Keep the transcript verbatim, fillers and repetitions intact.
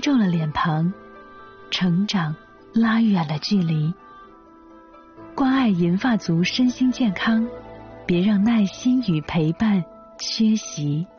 皱了脸庞，成长拉远了距离。关爱银发族身心健康，别让耐心与陪伴缺席。